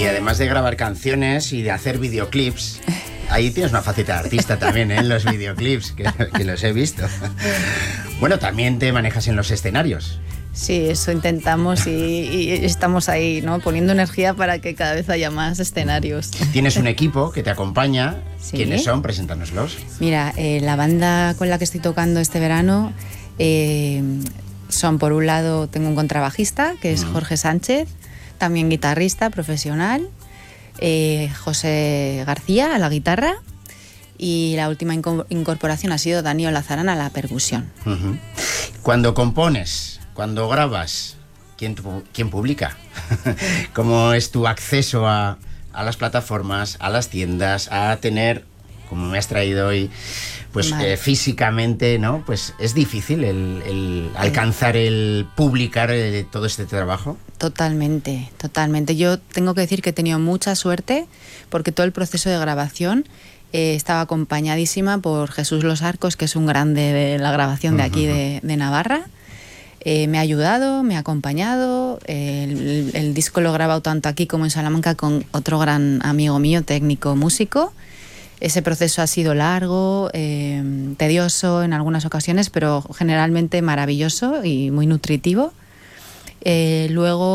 Y además de grabar canciones y de hacer videoclips, ahí tienes una faceta de artista también, ¿eh? En los videoclips, que los he visto. Bueno, también te manejas en los escenarios. Sí, eso intentamos y estamos ahí, ¿no? Poniendo energía para que cada vez haya más escenarios. Tienes un equipo que te acompaña. Sí. ¿Quiénes son? Preséntanoslos. Mira, la banda con la que estoy tocando este verano son, por un lado, tengo un contrabajista, que es Jorge Sánchez, también guitarrista profesional, José García a la guitarra, y la última incorporación ha sido Daniel Lazarán a la percusión. Cuando compones, cuando grabas, ¿quién publica? ¿Cómo es tu acceso a las plataformas, a las tiendas, a tener, como me has traído hoy, pues físicamente, ¿no? Pues es difícil el alcanzar el publicar todo este trabajo. Totalmente, totalmente. Yo tengo que decir que he tenido mucha suerte porque todo el proceso de grabación estaba acompañadísima por Jesús Los Arcos, que es un grande de la grabación de aquí de Navarra. Me ha ayudado, me ha acompañado. El disco lo he grabado tanto aquí como en Salamanca con otro gran amigo mío, técnico, músico. Ese proceso ha sido largo, tedioso en algunas ocasiones, pero generalmente maravilloso y muy nutritivo. Luego